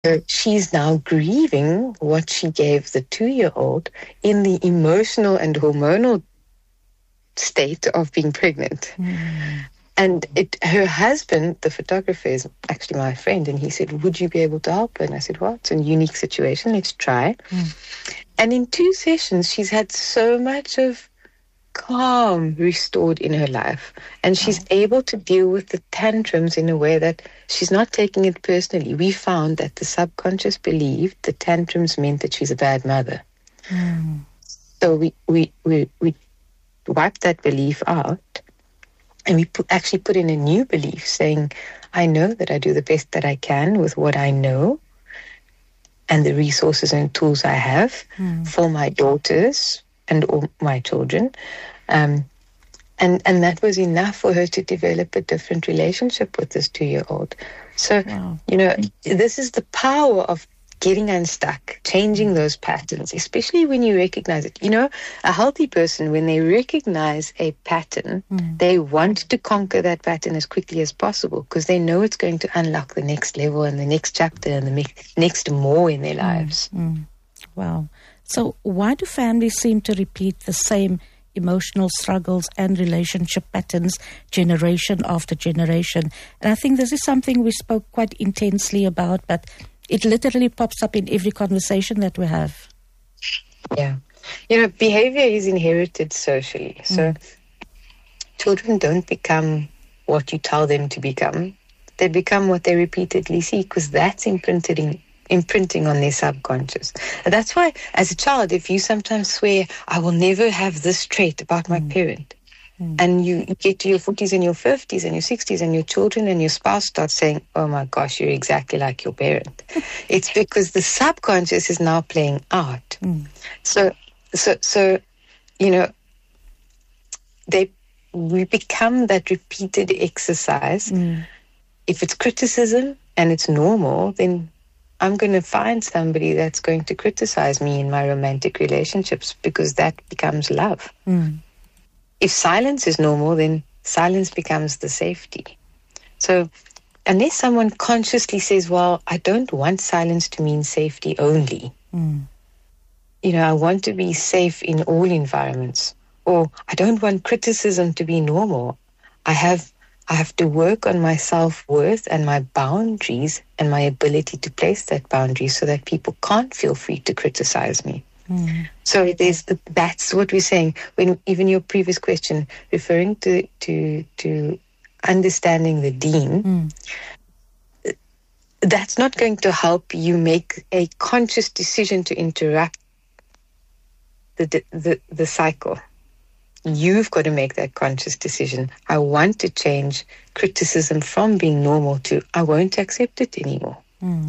So she's now grieving what she gave the 2-year-old in the emotional and hormonal state of being pregnant. And her husband, the photographer, is actually my friend, and he said, would you be able to help her? And I said, well, it's a unique situation, let's try. And in 2 sessions, she's had so much of calm restored in her life. And she's able to deal with the tantrums in a way that she's not taking it personally. We found that the subconscious believed the tantrums meant that she's a bad mother. So we wiped that belief out. And we actually put in a new belief saying, I know that I do the best that I can with what I know and the resources and tools I have for my daughters and all my children. And that was enough for her to develop a different relationship with this 2-year-old. So, this is the power of getting unstuck, changing those patterns, especially when you recognize it. A healthy person, when they recognize a pattern, they want to conquer that pattern as quickly as possible because they know it's going to unlock the next level and the next chapter and the next more in their lives. Wow. So why do families seem to repeat the same emotional struggles and relationship patterns generation after generation? And I think this is something we spoke quite intensely about, but it literally pops up in every conversation that we have. Yeah. Behavior is inherited socially. So children don't become what you tell them to become. They become what they repeatedly see because that's imprinting on their subconscious. And that's why, as a child, if you sometimes swear, I will never have this trait about my parent, and you get to your 40s and your 50s and your 60s and your children and your spouse start saying, oh my gosh, you're exactly like your parent. It's because the subconscious is now playing out. So we become that repeated exercise. If it's criticism and it's normal, then I'm going to find somebody that's going to criticize me in my romantic relationships because that becomes love. If silence is normal, then silence becomes the safety. So unless someone consciously says, well, I don't want silence to mean safety only. I want to be safe in all environments. Or I don't want criticism to be normal. I have to work on my self-worth and my boundaries and my ability to place that boundary so that people can't feel free to criticize me. So that's what we're saying. When even your previous question, referring to understanding the deen, that's not going to help you make a conscious decision to interrupt the cycle. You've got to make that conscious decision. I want to change criticism from being normal to I won't accept it anymore.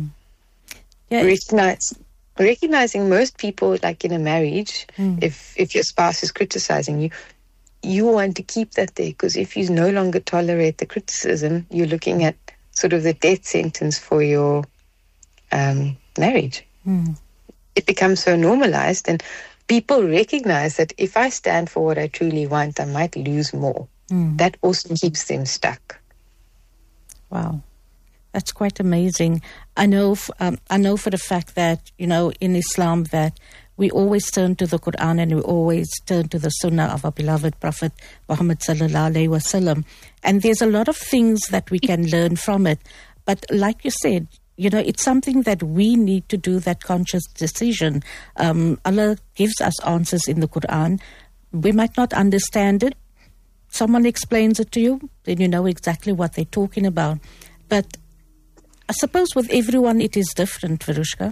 Recognizing most people, like in a marriage, if your spouse is criticizing you want to keep that there because if you no longer tolerate the criticism, you're looking at sort of the death sentence for your marriage. It becomes so normalized, and people recognize that if I stand for what I truly want, I might lose more. That also keeps them stuck. Wow. That's quite amazing. I know for the fact that, in Islam that we always turn to the Quran and we always turn to the Sunnah of our beloved Prophet Muhammad sallallahu alaihi wasallam. And there's a lot of things that we can learn from it. But like you said, it's something that we need to do that conscious decision. Allah gives us answers in the Quran. We might not understand it. Someone explains it to you, then you know exactly what they're talking about. But I suppose with everyone it is different, Verushka.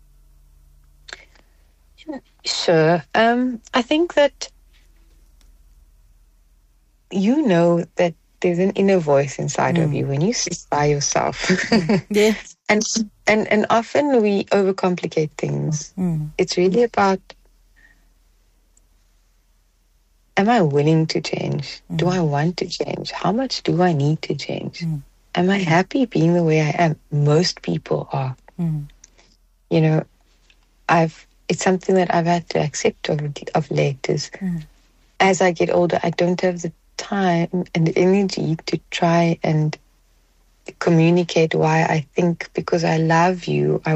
Sure. I think that that there's an inner voice inside of you when you sit by yourself. Yes. And often we overcomplicate things. It's really about, am I willing to change? Do I want to change? How much do I need to change? Am I happy being the way I am? Most people are. It's something that I've had to accept of late is as I get older, I don't have the time and the energy to try and communicate why I think because I love you, I